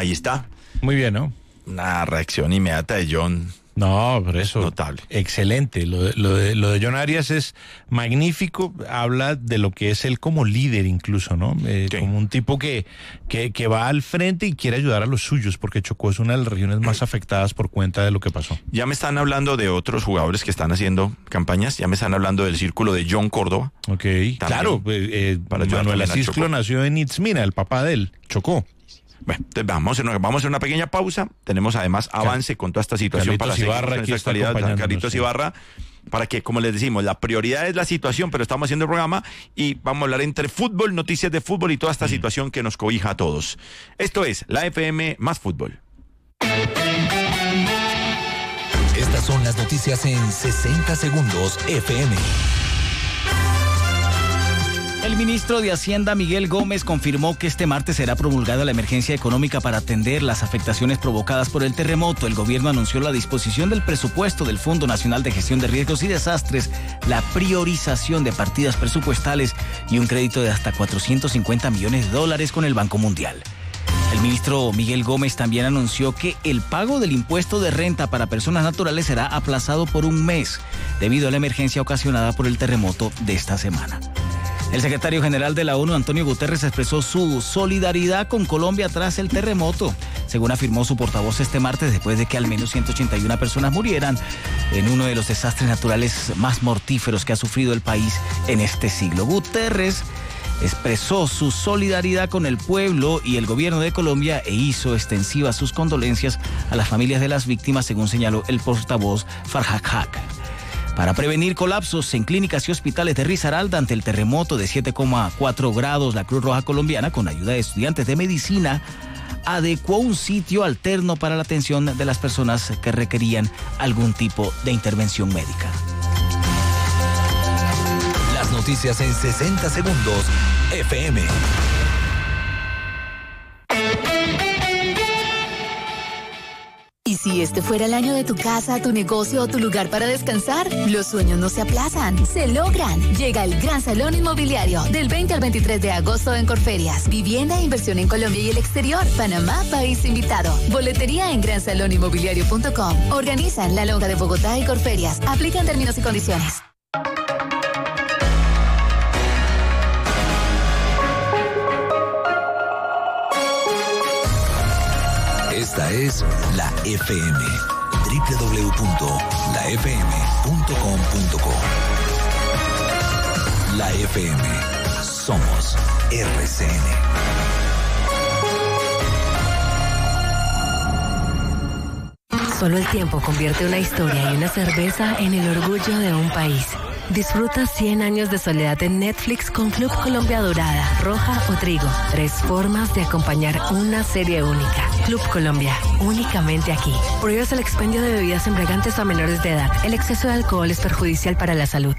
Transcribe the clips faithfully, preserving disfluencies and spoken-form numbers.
ahí está. Muy bien, ¿no? Una reacción inmediata de John. No, por eso. Notable. Excelente. Lo de, lo de, lo de John Arias es magnífico. Habla de lo que es él como líder incluso, ¿no? Eh, sí. Como un tipo que, que, que va al frente y quiere ayudar a los suyos, porque Chocó es una de las regiones más afectadas por cuenta de lo que pasó. Ya me están hablando de otros jugadores que están haciendo campañas. Ya me están hablando del círculo de John Córdoba. Ok, también, claro. Eh, para Manuel Asisclo nació en Itzmina, el papá de él, Chocó. Bueno, entonces vamos a, una, vamos a hacer una pequeña pausa. Tenemos además avance con toda esta situación. Carlitos para Ibarra, seguir con esta actualidad. Carlitos Ibarra, para que, como les decimos, la prioridad es la situación, pero estamos haciendo el programa y vamos a hablar entre fútbol, noticias de fútbol y toda esta mm. situación que nos cobija a todos. Esto es la F M más fútbol. Estas son las noticias en sesenta segundos F M. El ministro de Hacienda, Miguel Gómez, confirmó que este martes será promulgada la emergencia económica para atender las afectaciones provocadas por el terremoto. El gobierno anunció la disposición del presupuesto del Fondo Nacional de Gestión de Riesgos y Desastres, la priorización de partidas presupuestales y un crédito de hasta cuatrocientos cincuenta millones de dólares con el Banco Mundial. El ministro Miguel Gómez también anunció que el pago del impuesto de renta para personas naturales será aplazado por un mes debido a la emergencia ocasionada por el terremoto de esta semana. El secretario general de la ONU, Antonio Guterres, expresó su solidaridad con Colombia tras el terremoto, según afirmó su portavoz este martes, después de que al menos ciento ochenta y una personas murieran en uno de los desastres naturales más mortíferos que ha sufrido el país en este siglo. Guterres expresó su solidaridad con el pueblo y el gobierno de Colombia e hizo extensivas sus condolencias a las familias de las víctimas, según señaló el portavoz Farhad Haq. Para prevenir colapsos en clínicas y hospitales de Risaralda ante el terremoto de siete coma cuatro grados, la Cruz Roja Colombiana, con ayuda de estudiantes de medicina, adecuó un sitio alterno para la atención de las personas que requerían algún tipo de intervención médica. Las noticias en sesenta segundos F M. ¿Y si este fuera el año de tu casa, tu negocio o tu lugar para descansar? Los sueños no se aplazan, se logran. Llega el Gran Salón Inmobiliario del veinte al veintitrés de agosto en Corferias. Vivienda e inversión en Colombia y el exterior. Panamá, país invitado. Boletería en gran salón inmobiliario punto com. Organizan La Lonja de Bogotá y Corferias. Aplican términos y condiciones. Esta es la F M, doble u doble u doble u punto la f m punto com punto co. La F M, somos R C N. Solo el tiempo convierte una historia y una cerveza en el orgullo de un país. Disfruta cien años de soledad en Netflix con Club Colombia Dorada, Roja o Trigo. Tres formas de acompañar una serie única. Club Colombia, únicamente aquí. Prohíbes el expendio de bebidas embriagantes a menores de edad. El exceso de alcohol es perjudicial para la salud.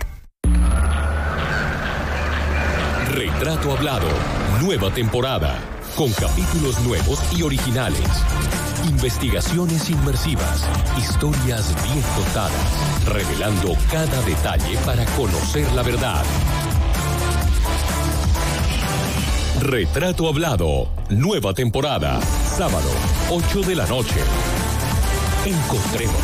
Retrato Hablado, nueva temporada, con capítulos nuevos y originales. Investigaciones inmersivas, historias bien contadas, revelando cada detalle para conocer la verdad. Retrato Hablado, nueva temporada, sábado, ocho de la noche. Encontrémonos.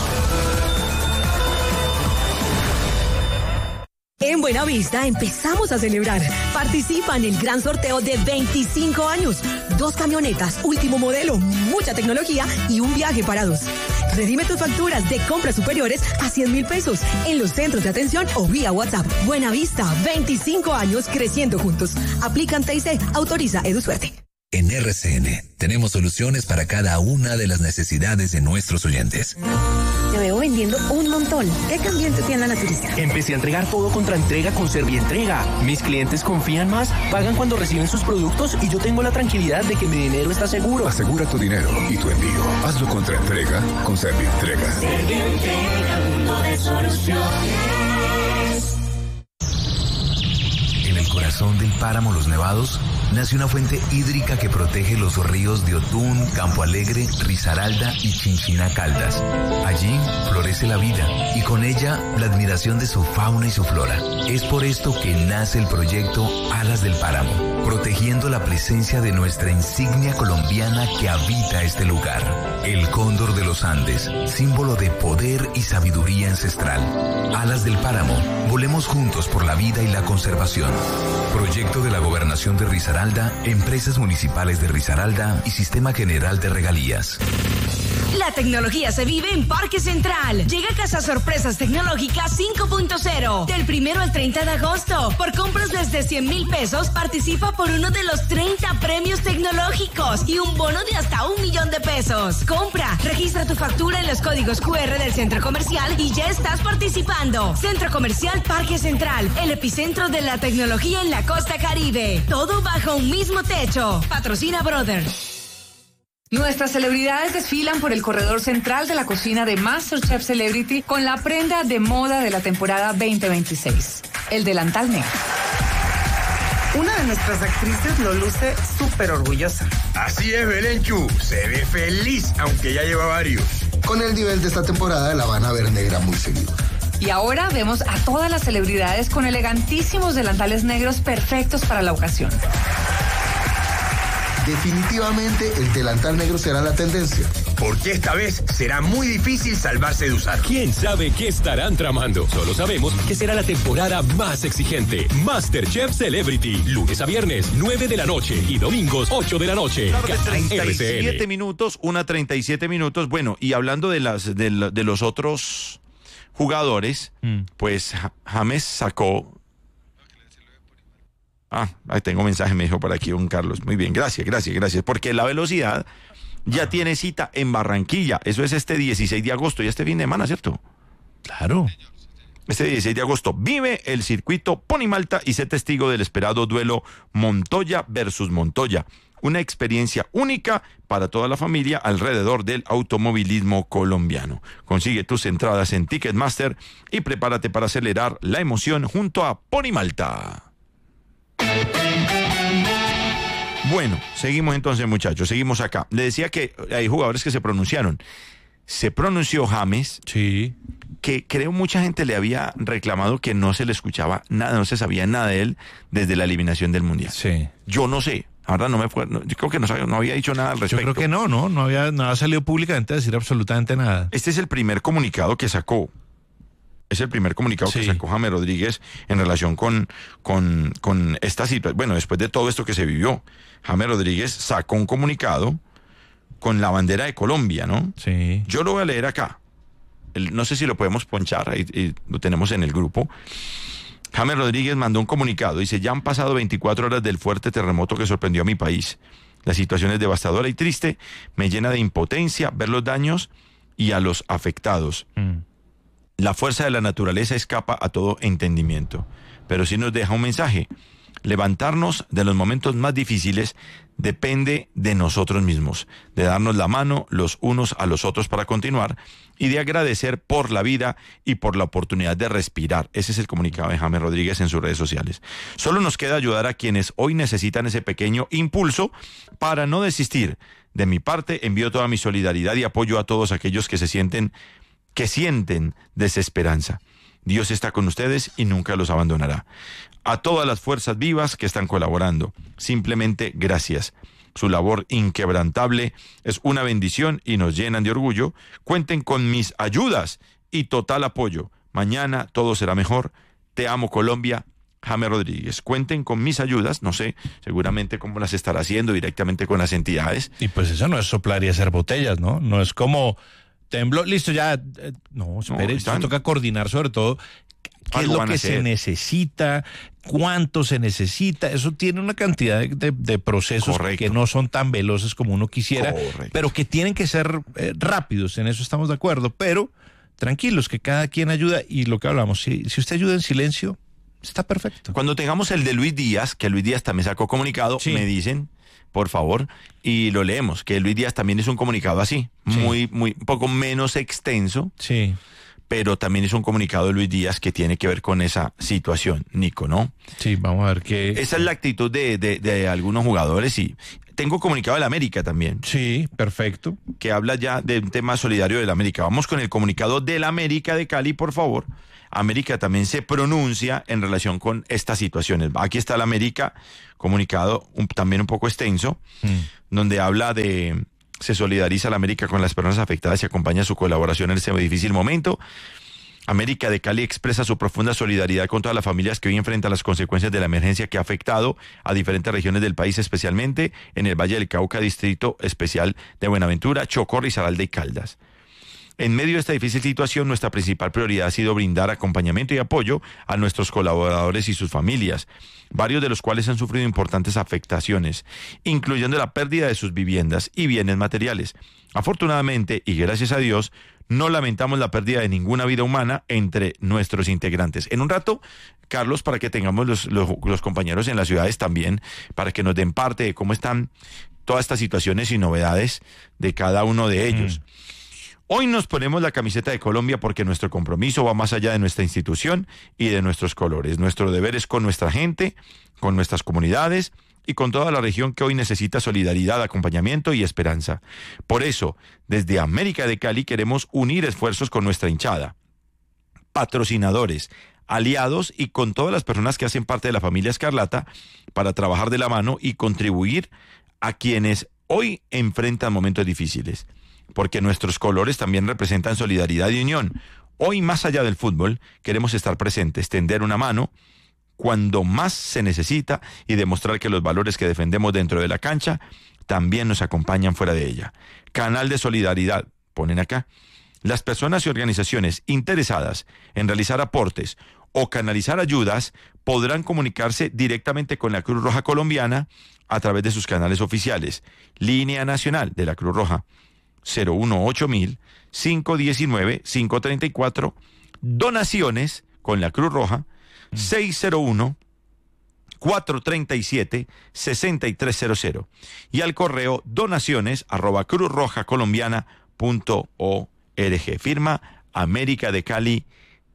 En Buenavista empezamos a celebrar. Participa en el gran sorteo de veinticinco años. Dos camionetas, último modelo, mucha tecnología y un viaje para dos. Redime tus facturas de compras superiores a cien mil pesos en los centros de atención o vía WhatsApp. Buenavista, veinticinco años creciendo juntos. Aplican T I C, autoriza EduSuerte. En R C N tenemos soluciones para cada una de las necesidades de nuestros oyentes. Te veo vendiendo un montón. ¿Qué cambio en tu tienda naturista? Empecé a entregar todo contra entrega con Servientrega. Mis clientes confían más, pagan cuando reciben sus productos y yo tengo la tranquilidad de que mi dinero está seguro. Asegura tu dinero y tu envío. Hazlo contra entrega con Servientrega. Servientrega, mundo de soluciones. En el corazón del páramo Los Nevados nace una fuente hídrica que protege los ríos de Otún, Campo Alegre, Risaralda y Chinchina Caldas. Allí florece la vida y con ella la admiración de su fauna y su flora. Es por esto que nace el proyecto Alas del Páramo, protegiendo la presencia de nuestra insignia colombiana que habita este lugar. El cóndor de los Andes, símbolo de poder y sabiduría ancestral. Alas del Páramo, volemos juntos por la vida y la conservación. Proyecto de la Gobernación de Risaralda, Empresas Municipales de Risaralda y Sistema General de Regalías. La tecnología se vive en Parque Central. Llega Casa Sorpresas Tecnológicas cinco punto cero. Del primero al treinta de agosto. Por compras desde cien mil pesos, participa por uno de los treinta premios tecnológicos y un bono de hasta un millón de pesos. Compra, registra tu factura en los códigos cu erre del centro comercial y ya estás participando. Centro Comercial Parque Central, el epicentro de la tecnología en la costa Caribe. Todo bajo un mismo techo. Patrocina Brothers. Nuestras celebridades desfilan por el corredor central de la cocina de MasterChef Celebrity con la prenda de moda de la temporada veinte veintiséis, el delantal negro. Una de nuestras actrices lo luce súper orgullosa. Así es, Belenchu. Se ve feliz, aunque ya lleva varios. Con el nivel de esta temporada la van a ver negra muy seguido. Y ahora vemos a todas las celebridades con elegantísimos delantales negros perfectos para la ocasión. Definitivamente el delantal negro será la tendencia. Porque esta vez será muy difícil salvarse de usar. ¿Quién sabe qué estarán tramando? Solo sabemos que será la temporada más exigente. MasterChef Celebrity, lunes a viernes, nueve de la noche y domingos, ocho de la noche. treinta y siete minutos, una treinta y siete minutos. Bueno, y hablando de las de, la, de los otros jugadores, mm. pues James sacó... Ah, ahí tengo mensaje, me dijo por aquí un Carlos. Muy bien, gracias, gracias, gracias. Porque la velocidad ya tiene cita en Barranquilla. Eso es este dieciséis de agosto y este fin de semana, ¿cierto? Claro. Este dieciséis de agosto vive el circuito Pony Malta y sé testigo del esperado duelo Montoya versus Montoya. Una experiencia única para toda la familia alrededor del automovilismo colombiano. Consigue tus entradas en Ticketmaster y prepárate para acelerar la emoción junto a Pony Malta. Bueno, seguimos entonces, muchachos, seguimos acá. Le decía que hay jugadores que se pronunciaron. Se pronunció James, sí, que creo mucha gente le había reclamado que no se le escuchaba nada, no se sabía nada de él desde la eliminación del Mundial. Sí. Yo no sé, ahora no me fue, no, yo creo que no, no había dicho nada al respecto. Yo creo que no, no, no había, no había salido públicamente a decir absolutamente nada. Este es el primer comunicado que sacó. Es el primer comunicado sí. que sacó James Rodríguez en relación con, con, con esta situación. Bueno, después de todo esto que se vivió, James Rodríguez sacó un comunicado con la bandera de Colombia, ¿no? Sí. Yo lo voy a leer acá. El, no sé si lo podemos ponchar, ahí, ahí lo tenemos en el grupo. James Rodríguez mandó un comunicado. Dice, ya han pasado veinticuatro horas del fuerte terremoto que sorprendió a mi país. La situación es devastadora y triste. Me llena de impotencia ver los daños y a los afectados. Mm. La fuerza de la naturaleza escapa a todo entendimiento, pero sí nos deja un mensaje. Levantarnos de los momentos más difíciles depende de nosotros mismos, de darnos la mano los unos a los otros para continuar y de agradecer por la vida y por la oportunidad de respirar. Ese es el comunicado de James Rodríguez en sus redes sociales. Solo nos queda ayudar a quienes hoy necesitan ese pequeño impulso para no desistir. De mi parte, envío toda mi solidaridad y apoyo a todos aquellos que se sienten que sienten desesperanza. Dios está con ustedes y nunca los abandonará. A todas las fuerzas vivas que están colaborando, simplemente gracias. Su labor inquebrantable es una bendición y nos llenan de orgullo. Cuenten con mis ayudas y total apoyo. Mañana todo será mejor. Te amo, Colombia. James Rodríguez. Cuenten con mis ayudas, no sé, seguramente cómo las estará haciendo directamente con las entidades. Y pues eso no es soplar y hacer botellas, ¿no? No es como... Tembló, listo, ya, eh, no, espere, no, toca coordinar sobre todo qué es lo que se necesita, cuánto se necesita, eso tiene una cantidad de, de, de procesos Correcto. Que no son tan veloces como uno quisiera, Correcto. Pero que tienen que ser eh, rápidos, en eso estamos de acuerdo, pero tranquilos, que cada quien ayuda y lo que hablamos, si, si usted ayuda en silencio, está perfecto. Cuando tengamos el de Luis Díaz, que Luis Díaz también sacó comunicado, sí. me dicen... por favor, y lo leemos, que Luis Díaz también es un comunicado así, sí. muy, muy, un poco menos extenso, sí. pero también es un comunicado de Luis Díaz que tiene que ver con esa situación, Nico, ¿no? Sí, vamos a ver qué... Esa es la actitud de, de, de algunos jugadores y tengo comunicado del América también. Sí, perfecto. Que habla ya de un tema solidario del América. Vamos con el comunicado del América de Cali, por favor. América también se pronuncia en relación con estas situaciones. Aquí está el América, comunicado un, también un poco extenso, mm. donde habla de, se solidariza la América con las personas afectadas y acompaña su colaboración en este difícil momento. América de Cali expresa su profunda solidaridad con todas las familias que hoy enfrentan las consecuencias de la emergencia que ha afectado a diferentes regiones del país, especialmente en el Valle del Cauca, Distrito Especial de Buenaventura, Chocó, Risaralda y Caldas. En medio de esta difícil situación, nuestra principal prioridad ha sido brindar acompañamiento y apoyo a nuestros colaboradores y sus familias, varios de los cuales han sufrido importantes afectaciones, incluyendo la pérdida de sus viviendas y bienes materiales. Afortunadamente, y gracias a Dios, no lamentamos la pérdida de ninguna vida humana entre nuestros integrantes. En un rato, Carlos, para que tengamos los, los, los compañeros en las ciudades también, para que nos den parte de cómo están todas estas situaciones y novedades de cada uno de ellos. Mm. Hoy nos ponemos la camiseta de Colombia porque nuestro compromiso va más allá de nuestra institución y de nuestros colores. Nuestro deber es con nuestra gente, con nuestras comunidades y con toda la región que hoy necesita solidaridad, acompañamiento y esperanza. Por eso, desde América de Cali queremos unir esfuerzos con nuestra hinchada, patrocinadores, aliados y con todas las personas que hacen parte de la familia Escarlata para trabajar de la mano y contribuir a quienes hoy enfrentan momentos difíciles. Porque nuestros colores también representan solidaridad y unión. Hoy, más allá del fútbol, queremos estar presentes, tender una mano cuando más se necesita y demostrar que los valores que defendemos dentro de la cancha también nos acompañan fuera de ella. Canal de solidaridad, ponen acá. Las personas y organizaciones interesadas en realizar aportes o canalizar ayudas podrán comunicarse directamente con la Cruz Roja Colombiana a través de sus canales oficiales. Línea Nacional de la Cruz Roja, cero uno ocho mil, cinco diecinueve, cinco treinta y cuatro. Donaciones con la Cruz Roja, seis cero uno, cuatro treinta y siete, sesenta y tres cero cero. Y al correo donaciones arroba cruz roja colombiana punto org. Firma América de Cali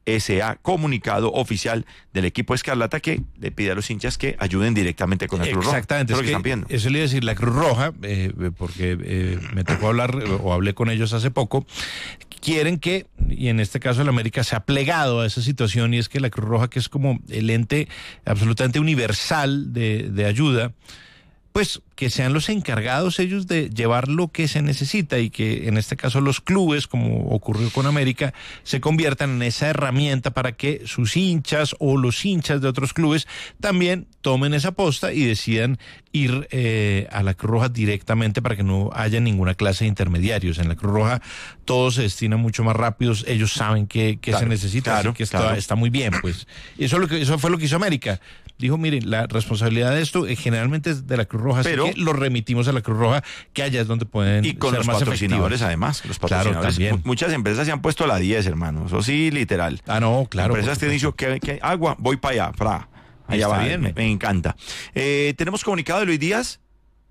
S A, comunicado oficial del equipo Escarlata que le pide a los hinchas que ayuden directamente con la Cruz Roja. Exactamente, es que, que están pidiendo. Eso le iba a decir, la Cruz Roja, eh, porque eh, me tocó hablar o hablé con ellos hace poco, quieren que, y en este caso el América se ha plegado a esa situación, y es que la Cruz Roja, que es como el ente absolutamente universal de, de ayuda, pues que sean los encargados ellos de llevar lo que se necesita y que en este caso los clubes, como ocurrió con América, se conviertan en esa herramienta para que sus hinchas o los hinchas de otros clubes también tomen esa posta y decidan ir eh, a la Cruz Roja directamente para que no haya ninguna clase de intermediarios. En la Cruz Roja todo se destina mucho más rápido, ellos saben qué, qué claro, se necesita, claro, así que está, claro. está muy bien, pues. Eso, es lo que, eso fue lo que hizo América. Dijo, miren, la responsabilidad de esto eh, generalmente es de la Cruz Roja, pero así que lo remitimos a la Cruz Roja, que allá es donde pueden y con ser los más patrocinadores efectivos. Además, los patrocinadores. Claro, muchas empresas se han puesto a la diez, hermano, eso sí, literal. Ah, no, claro. Empresas te han dicho que, que agua, voy para allá, fra. Allá va, bien. Me, me encanta. Eh, tenemos comunicado de Luis Díaz.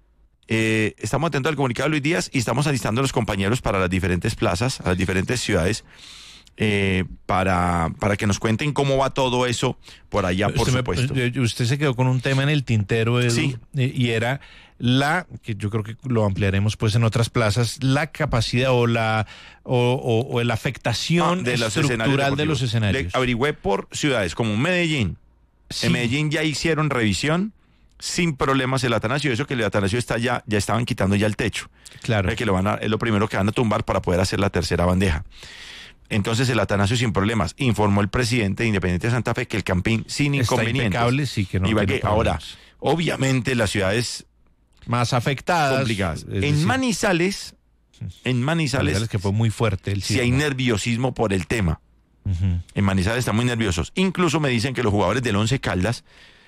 Eh, estamos atentos al comunicado de Luis Díaz y estamos alistando a los compañeros para las diferentes plazas, a las diferentes ciudades. Eh, para, para que nos cuenten cómo va todo eso por allá, por usted supuesto. Me, usted se quedó con un tema en el tintero, Edu, sí. eh, y era la, que yo creo que lo ampliaremos pues en otras plazas, la capacidad o la o, o, o la afectación ah, de estructural de los escenarios. Le averigüé por ciudades como Medellín. Sí. En Medellín ya hicieron revisión sin problemas el Atanasio, eso que el Atanasio está ya, ya estaban quitando ya el techo. Claro. Es que lo van a, es lo primero que van a tumbar para poder hacer la tercera bandeja. Entonces el Atanasio sin problemas. Informó el presidente de Independiente de Santa Fe que el Campín sin está inconvenientes. Impecable, sí, que no. Y que ahora, obviamente las ciudades más afectadas, complicadas. En decir, Manizales, en Manizales, Manizales que fue muy fuerte el sí hay nerviosismo por el tema. Uh-huh. En Manizales están muy nerviosos. Incluso me dicen que los jugadores del Once Caldas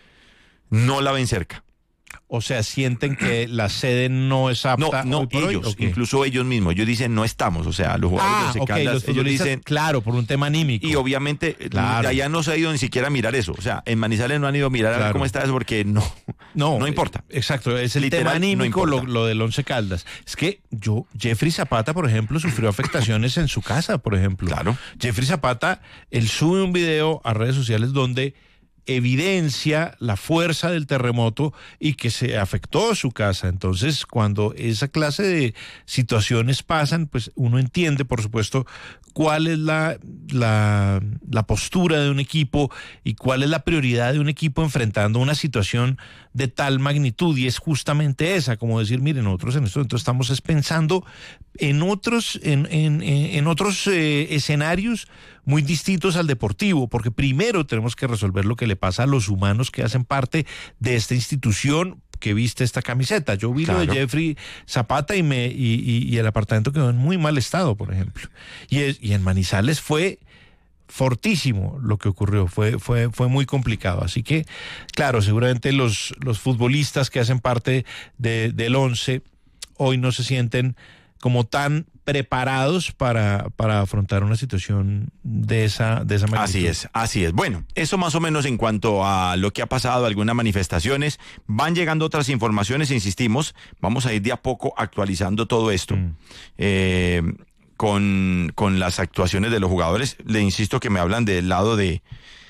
no la ven cerca. O sea, sienten que la sede no es apta. No, no, ellos, okay. Incluso ellos mismos. Ellos dicen no estamos, o sea, los jugadores ah, de okay, Caldas, ellos dicen claro, por un tema anímico. Y obviamente claro. allá no se ha ido ni siquiera a mirar eso. O sea, en Manizales no han ido a mirar claro. a ver cómo está eso porque no, no, no importa. Exacto, es el Literal, tema anímico, no lo, lo del Once Caldas. Es que yo, Jeffrey Zapata, por ejemplo, sufrió afectaciones en su casa, por ejemplo. Claro. Jeffrey Zapata, él sube un video a redes sociales donde evidencia la fuerza del terremoto y que se afectó su casa. Entonces, cuando esa clase de situaciones pasan, pues uno entiende, por supuesto, cuál es la, la, la postura de un equipo y cuál es la prioridad de un equipo enfrentando una situación de tal magnitud, y es justamente esa, como decir, miren, nosotros en esto entonces estamos es pensando en otros, en, en, en otros eh, escenarios muy distintos al deportivo, porque primero tenemos que resolver lo que le pasa a los humanos que hacen parte de esta institución que viste esta camiseta. Yo vi claro. lo de Jeffrey Zapata y me y, y, y el apartamento quedó en muy mal estado, por ejemplo. Y, es, y en Manizales fue fortísimo lo que ocurrió, fue, fue, fue muy complicado. Así que, claro, seguramente los, los futbolistas que hacen parte de, del once hoy no se sienten como tan preparados para, para afrontar una situación de esa, de esa magnitud. Así es, así es. Bueno, eso más o menos en cuanto a lo que ha pasado, algunas manifestaciones. Van llegando otras informaciones, insistimos, vamos a ir de a poco actualizando todo esto. Mm. Eh, con, con las actuaciones de los jugadores. Le insisto que me hablan del lado de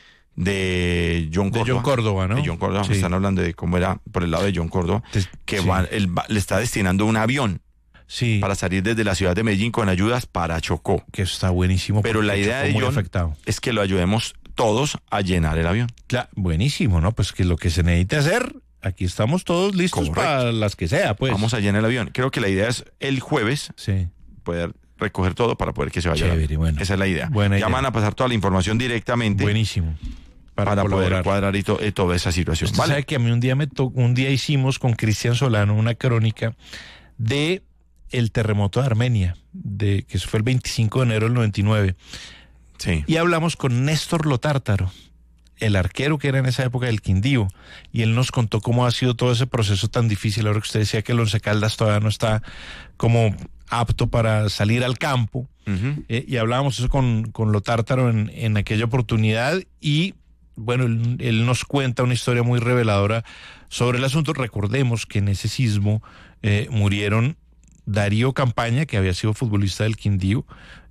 de John Córdoba. De John Córdoba, ¿no? De John Córdoba, sí. Me están hablando de cómo era por el lado de John Córdoba, que sí. va, él va, le está destinando un avión. Sí. Para salir desde la ciudad de Medellín con ayudas para Chocó. Que eso está buenísimo. Pero la idea de John afectado. es que lo ayudemos todos a llenar el avión. Claro, buenísimo, ¿no? Pues que lo que se necesite hacer, aquí estamos todos listos Correcto. para las que sea, pues. Vamos a llenar el avión. Creo que la idea es el jueves sí. poder recoger todo para poder que se vaya. Chévere, bueno. Esa es la idea. Buena ya idea. van a pasar toda la información directamente. Buenísimo. Para, para poder cuadrar y to, eh, toda esa situación. Usted ¿Vale? sabe que a mí un día me to, un día hicimos con Cristian Solano una crónica de el terremoto de Armenia, de que fue el veinticinco de enero del noventa y nueve. Sí. Y hablamos con Néstor Lotártaro, el arquero que era en esa época del Quindío, y él nos contó cómo ha sido todo ese proceso tan difícil. Ahora que usted decía que el Once Caldas todavía no está como apto para salir al campo, uh-huh. eh, y hablábamos eso con, con Lotártaro en, en aquella oportunidad, y bueno, él, él nos cuenta una historia muy reveladora sobre el asunto. Recordemos que en ese sismo eh, murieron Darío Campaña, que había sido futbolista del Quindío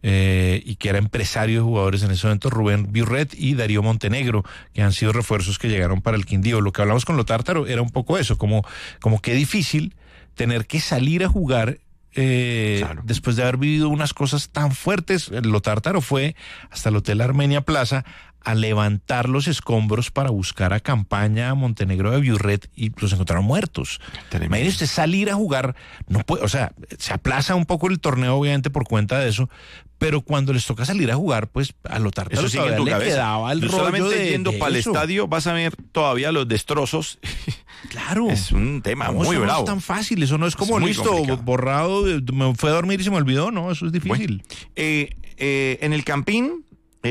eh, y que era empresario de jugadores en ese momento, Rubén Biurret, y Darío Montenegro, que han sido refuerzos que llegaron para el Quindío. Lo que hablamos con Lotártaro era un poco eso, como, como qué difícil tener que salir a jugar eh, claro. después de haber vivido unas cosas tan fuertes. Lotártaro fue hasta el Hotel Armenia Plaza a levantar los escombros para buscar a Campaña, a Montenegro, de Biurret, y los encontraron muertos. Imagínese usted salir a jugar, no puede, o sea, se aplaza un poco el torneo obviamente por cuenta de eso, pero cuando les toca salir a jugar, pues a Lotártaro eso sigue en tu le cabeza. quedaba el Tú rollo solamente de, yendo de para el eso. estadio vas a ver todavía los destrozos. Claro. Es un tema no, muy eso bravo. No es tan fácil, eso no es como es listo, complicado. borrado, me fue a dormir y se me olvidó, no, eso es difícil. Bueno, eh, eh, en el Campín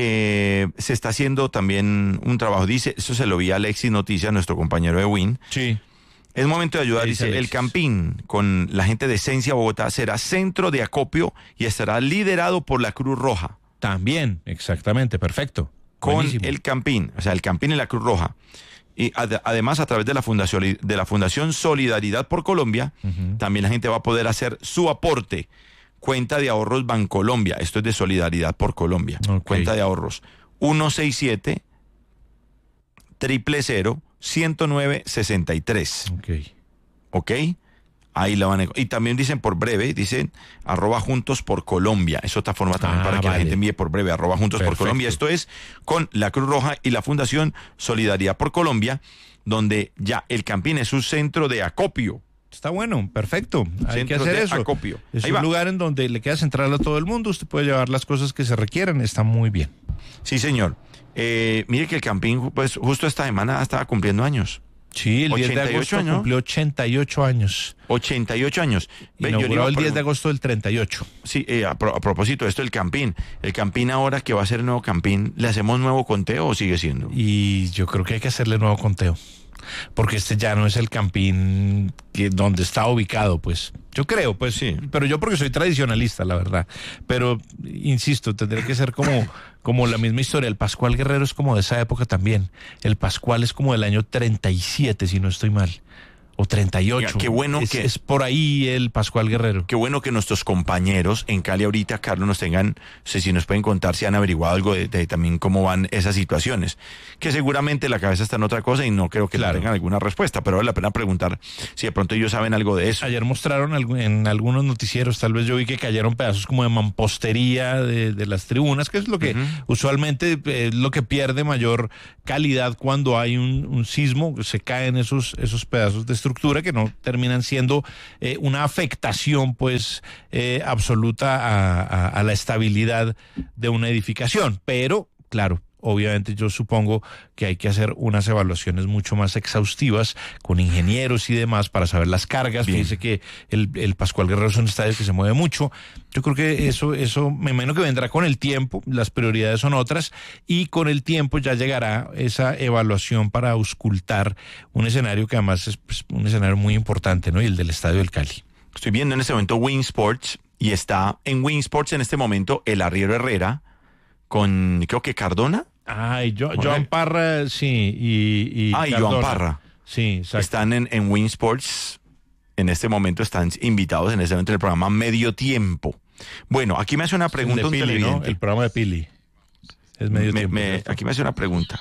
eh, se está haciendo también un trabajo, dice, eso se lo vi a Alexis Noticias, nuestro compañero de Win. Sí. Es momento de ayudar, Dice dice, Alexis. el Campín con la gente de Esencia Bogotá será centro de acopio y estará liderado por la Cruz Roja. También, exactamente, perfecto. Con Buenísimo. el Campín, o sea, el Campín y la Cruz Roja. Y ad, además, a través de la Fundación, de la Fundación Solidaridad por Colombia, uh-huh. también la gente va a poder hacer su aporte. Cuenta de ahorros Bancolombia, esto es de Solidaridad por Colombia. Okay. Cuenta de ahorros uno seis siete, cero cero cero, ciento nueve sesenta y tres. Ok. Ok. Ahí la van a... Y también dicen por breve, dicen arroba juntos por Colombia. Es otra forma también ah, para que vale. la gente envíe por breve, arroba juntos Perfecto. por Colombia. Esto es con la Cruz Roja y la Fundación Solidaridad por Colombia, donde ya el Campín es un centro de acopio. Está bueno, perfecto. Hay Centro que hacer de eso. acopio. Es Ahí un va. lugar en donde le queda central a todo el mundo. Usted puede llevar las cosas que se requieran. Está muy bien. Sí, señor. Eh, mire que el Campín, pues justo esta semana estaba cumpliendo años. Sí, el diez de agosto años. cumplió ochenta y ocho años. ochenta y ocho años. Ve, yo le iba Inaugurado a el diez de preguntar- agosto del treinta y ocho. Sí, eh, a, pro- a propósito de esto, el Campín. El Campín ahora que va a ser el nuevo Campín, ¿le hacemos nuevo conteo o sigue siendo? Y yo creo que hay que hacerle nuevo conteo. Porque este ya no es el Campín que donde está ubicado, pues. Yo creo, pues sí. Pero yo porque soy tradicionalista, la verdad. Pero, insisto, tendría que ser como, como la misma historia. El Pascual Guerrero es como de esa época también. El Pascual es como del año treinta y siete, si no estoy mal. O treinta y ocho. Oiga, qué bueno es, que... Es por ahí el Pascual Guerrero. Qué bueno que nuestros compañeros en Cali ahorita, Carlos, nos tengan, no sé si nos pueden contar si han averiguado algo de, de también cómo van esas situaciones. Que seguramente la cabeza está en otra cosa y no creo que claro. tengan alguna respuesta, pero vale la pena preguntar si de pronto ellos saben algo de eso. Ayer mostraron en algunos noticieros, tal vez yo vi que cayeron pedazos como de mampostería de, de las tribunas, que es lo que uh-huh. usualmente es lo que pierde mayor calidad cuando hay un, un sismo, se caen esos, esos pedazos de estructura que no terminan siendo eh, una afectación pues eh, absoluta a, a, a la estabilidad de una edificación, pero claro, obviamente yo supongo que hay que hacer unas evaluaciones mucho más exhaustivas con ingenieros y demás para saber las cargas. Bien. Fíjese que el, el Pascual Guerrero es un estadio que se mueve mucho. Yo creo que eso, eso me imagino que vendrá con el tiempo, las prioridades son otras, y con el tiempo ya llegará esa evaluación para auscultar un escenario que además es pues, un escenario muy importante, ¿no? Y el del Estadio del Cali. Estoy viendo en este momento Win Sports y está en Win Sports en este momento el Arriero Herrera con, creo que Cardona. Ay, yo, Joan Parra, sí, y, y Ah, y Joan Parra. Sí, exacto. Están en, en Win Sports, en este momento están invitados en este momento del programa Medio Tiempo. Bueno, aquí me hace una pregunta un Pili, televidente. ¿no? El programa de Pili. Es Medio me, Tiempo. Me, aquí me hace una pregunta.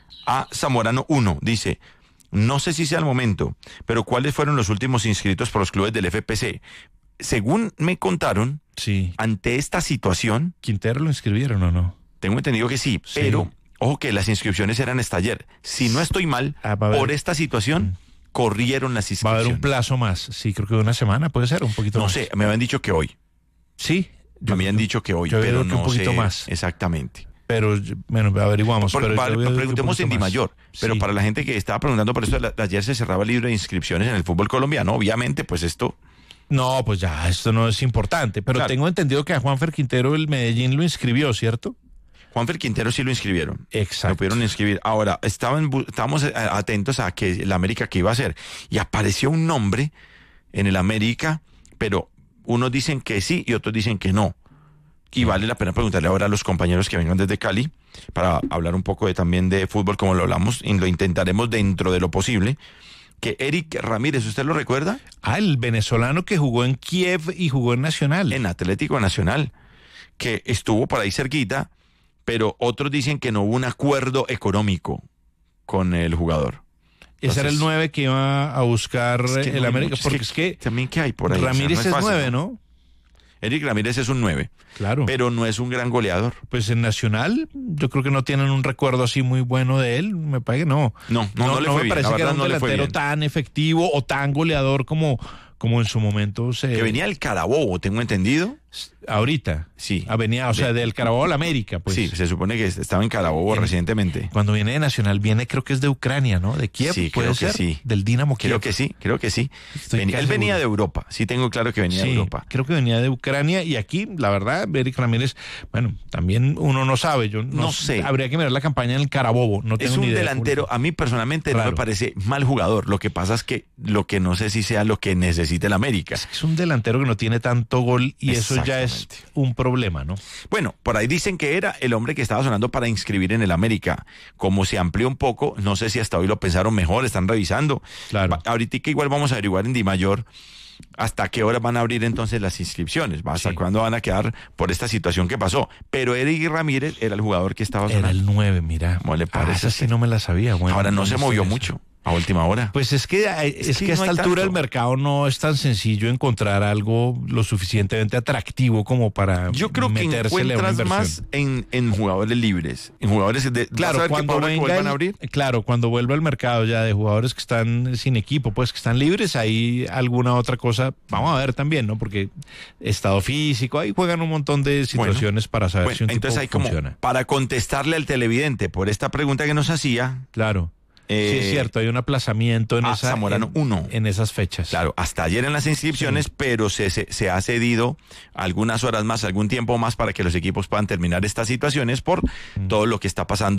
A Zamorano uno dice, no sé si sea el momento, pero ¿cuáles fueron los últimos inscritos por los clubes del F P C? Según me contaron, sí. ante esta situación... ¿Quintero lo inscribieron o no? Tengo entendido que sí, sí, pero ojo que las inscripciones eran hasta ayer. Si no estoy mal, ah, por esta situación mm. corrieron las inscripciones. Va a haber un plazo más, sí, creo que de una semana puede ser, un poquito no más. No sé, me habían dicho que hoy. Sí. Me habían dicho que hoy, pero no un poquito sé más. Exactamente. Pero, bueno, averiguamos. Por, pero para, preguntemos en Dimayor, pero sí. Para la gente que estaba preguntando por esto, la, ayer se cerraba el libro de inscripciones en el fútbol colombiano, obviamente, pues esto... No, pues ya, esto no es importante, pero claro. Tengo entendido que a Juanfer Quintero el Medellín lo inscribió, ¿cierto? Juanfer Quintero sí lo inscribieron. Exacto. Lo pudieron inscribir. Ahora, estaban, estábamos atentos a que el América qué iba a hacer. Y apareció un nombre en el América, pero unos dicen que sí y otros dicen que no. Y vale la pena preguntarle ahora a los compañeros que vengan desde Cali para hablar un poco de, también de fútbol, como lo hablamos, y lo intentaremos dentro de lo posible. Que Eric Ramírez, ¿usted lo recuerda? Ah, el venezolano que jugó en Kiev y jugó en Nacional. En Atlético Nacional, que estuvo por ahí cerquita, pero otros dicen que no hubo un acuerdo económico con el jugador. Ese Entonces, era el nueve que iba a buscar es que el no América, porque es que, es que también que hay por ahí. Ramírez o sea, no es, es nueve, ¿no? Eric Ramírez es un nueve. Claro. Pero no es un gran goleador. Pues en Nacional, yo creo que no tienen un recuerdo así muy bueno de él. Me parece que no. No, no, no, no le no fue me bien. parece La que era un no delantero tan efectivo o tan goleador como, como en su momento se... Que venía del Carabobo, tengo entendido. Ahorita. Sí. Ah, venía, o sea, de, del Carabobo a la América, pues. Sí, se supone que estaba en Carabobo en, recientemente. Cuando viene de Nacional, viene creo que es de Ucrania, ¿no? De Kiev, sí, puede creo ser. Que sí. Del Dinamo Kiev. Creo que sí, creo que sí. Venía, él venía seguro. de Europa, sí tengo claro que venía sí, de Europa. Creo que venía de Ucrania y aquí, la verdad, Eric Ramírez, bueno, también uno no sabe, yo no, no sé. Habría que mirar la campaña en el Carabobo, no tengo Es un ni idea, delantero, a mí personalmente claro. no me parece mal jugador, lo que pasa es que lo que no sé si sea lo que necesita el América. Es, es un delantero que no tiene tanto gol y eso ya es un problema, ¿no? Bueno, por ahí dicen que era el hombre que estaba sonando para inscribir en el América. Como se amplió un poco, no sé si hasta hoy lo pensaron mejor, están revisando. Claro. Ahorita que igual vamos a averiguar en Dimayor hasta qué hora van a abrir entonces las inscripciones, hasta sí. cuándo van a quedar por esta situación que pasó. Pero Eric Ramírez era el jugador que estaba sonando. Era el nueve, mira. ¿Cómo le parece? Ah, esa sí no me la sabía. Bueno, ahora no, no se movió mucho. A última hora. Pues es que es, es que, que a esta no altura del mercado no es tan sencillo encontrar algo lo suficientemente atractivo como para yo creo que encuentras más en, en jugadores libres, en jugadores de claro cuando venga el, a abrir. Claro, cuando vuelva al mercado ya de jugadores que están sin equipo, pues que están libres, ahí alguna otra cosa vamos a ver también, ¿no? Porque estado físico, ahí juegan un montón de situaciones bueno, para saber bueno, si un entonces tipo hay funciona. Como para contestarle al televidente por esta pregunta que nos hacía. Claro. Eh, sí, es cierto, hay un aplazamiento en, esa, Zamorano en, uno. en esas fechas. Claro, hasta ayer en las inscripciones, sí. pero se, se, se ha cedido algunas horas más, algún tiempo más para que los equipos puedan terminar estas situaciones por mm. todo lo que está pasando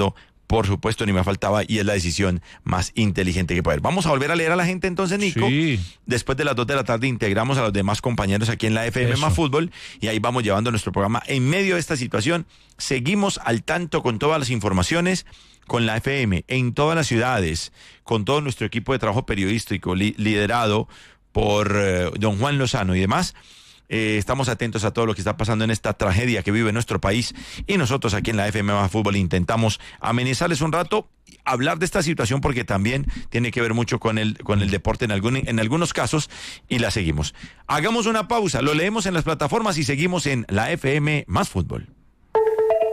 por supuesto, ni me faltaba, y es la decisión más inteligente que puede haber. Vamos a volver a leer a la gente entonces, Nico. Sí. Después de las dos de la tarde integramos a los demás compañeros aquí en la F M Eso. más Fútbol, y ahí vamos llevando nuestro programa en medio de esta situación. Seguimos al tanto con todas las informaciones, con la F M, en todas las ciudades, con todo nuestro equipo de trabajo periodístico li- liderado por eh, don Juan Lozano y demás. Eh, estamos atentos a todo lo que está pasando en esta tragedia que vive nuestro país, y nosotros aquí en la F M más Fútbol intentamos amenizarles un rato, hablar de esta situación porque también tiene que ver mucho con el, con el deporte en, algún, en algunos casos, y la seguimos. Hagamos una pausa, lo leemos en las plataformas y seguimos en la F M más Fútbol.